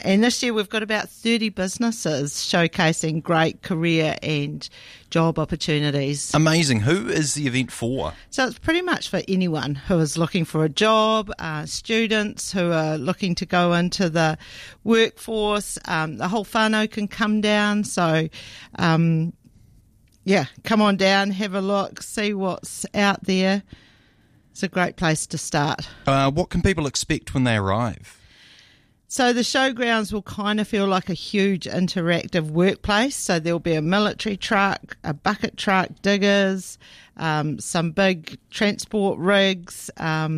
And this year we've got about 30 businesses showcasing great career and job opportunities. Amazing. Who is the event for? So it's pretty much for anyone who is looking for a job, students who are looking to go into the workforce. The whole whānau can come down. So, come on down, have a look, see what's out there. It's a great place to start. What can people expect when they arrive? So the showgrounds will kind of feel like a huge interactive workplace. So there'll be a military truck, a bucket truck, diggers, some big transport rigs,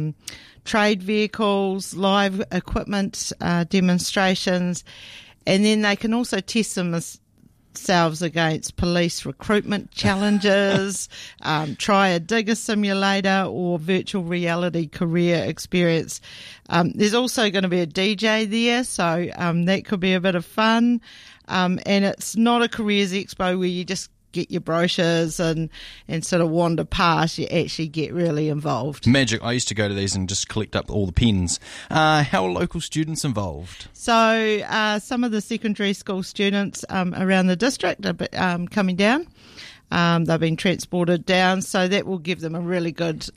trade vehicles, live equipment demonstrations, and then they can also test themselves against police recruitment challenges, try a digger simulator or virtual reality career experience. There's also going to be a DJ there, so that could be a bit of fun. And it's not a careers expo where you just get your brochures and sort of wander past. You actually get really involved. Magic. I used to go to these and just collect up all the pens. How are local students involved? So some of the secondary school students around the district are coming down. They've been transported down, so that will give them a really good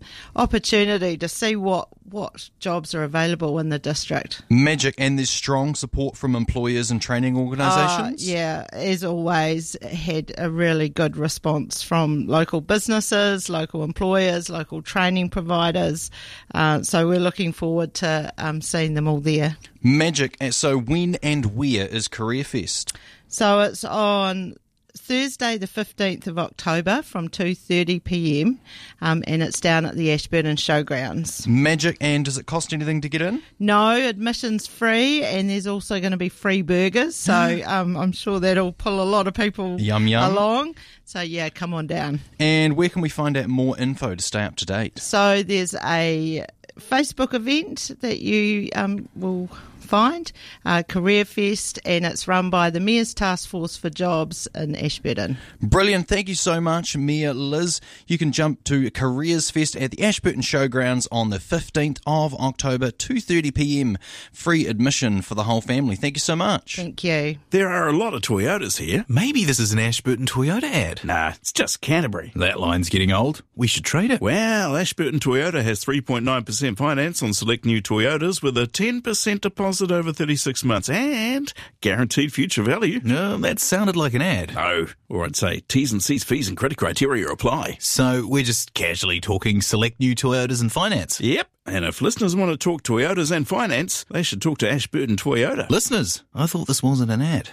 opportunity to see what jobs are available in the district. Magic. And there's strong support from employers and training organisations? As always, had a really good response from local businesses, local employers, local training providers. So we're looking forward to seeing them all there. Magic. So when and where is Career Fest? So it's on Thursday the 15th of October from 2:30pm and it's down at the Ashburton Showgrounds. Magic. And does it cost anything to get in? No, admission's free, and there's also going to be free burgers, so I'm sure that'll pull a lot of people along. So come on down. And where can we find out more info to stay up to date? So there's a Facebook event that you will find, Career Fest, and it's run by the Mayor's Task Force for Jobs in Ashburton. Brilliant. Thank you so much, Mayor Liz. You can jump to Careers Fest at the Ashburton Showgrounds on the 15th of October, 2:30pm. Free admission for the whole family. Thank you so much. Thank you. There are a lot of Toyotas here. Maybe this is an Ashburton Toyota ad. Nah, it's just Canterbury. That line's getting old. We should trade it. Well, Ashburton Toyota has 3.9% finance on select new Toyotas with a 10% deposit over 36 months and guaranteed future value. No, that sounded like an ad. No, or I'd say T's and C's, fees and credit criteria apply. So we're just casually talking select new Toyotas and finance. Yep, and if listeners want to talk Toyotas and finance, they should talk to Ashburton Toyota. Listeners, I thought this wasn't an ad.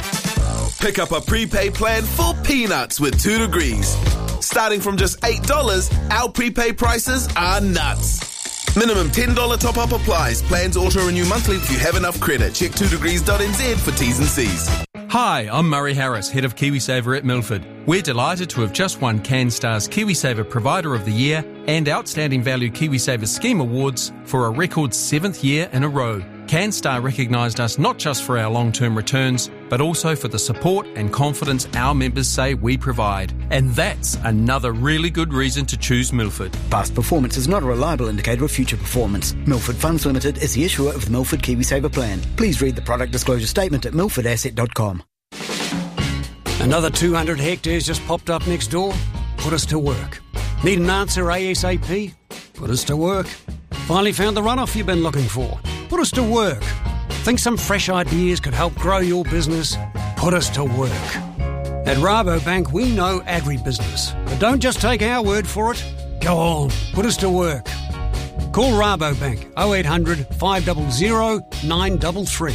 Pick up a prepaid plan for peanuts with 2 Degrees. Starting from just $8, our prepaid prices are nuts. Minimum $10 top-up applies. Plans auto-renew monthly if you have enough credit. Check 2degrees.nz for T's and C's. Hi, I'm Murray Harris, Head of KiwiSaver at Milford. We're delighted to have just won CanStar's KiwiSaver Provider of the Year and Outstanding Value KiwiSaver Scheme Awards for a record 7th year in a row. CanStar recognised us not just for our long-term returns, but also for the support and confidence our members say we provide. And that's another really good reason to choose Milford. Past performance is not a reliable indicator of future performance. Milford Funds Limited is the issuer of the Milford KiwiSaver plan. Please read the product disclosure statement at milfordasset.com. Another 200 hectares just popped up next door? Put us to work. Need an answer ASAP? Put us to work. Finally found the runoff you've been looking for? Put us to work. Think some fresh ideas could help grow your business? Put us to work. At Rabobank, we know agribusiness. But don't just take our word for it. Go on, put us to work. Call Rabobank 0800 500 933.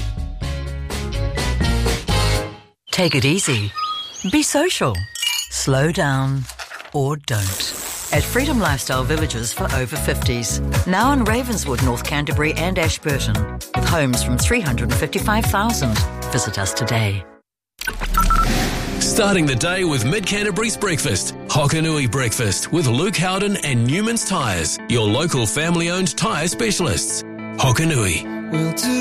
Take it easy. Be social. Slow down. Or don't. At Freedom Lifestyle Villages for over 50s. Now in Ravenswood, North Canterbury and Ashburton. With homes from $355,000. Visit us today. Starting the day with Mid-Canterbury's breakfast. Hokanui Breakfast with Luke Howden and Newman's Tyres. Your local family-owned tyre specialists. Hokanui.